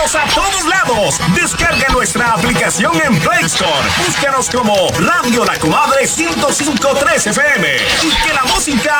Estamos a todos lados. Descarga nuestra aplicación en Play Store. Búscanos como Radio La Comadre 105.3 FM. Y que la música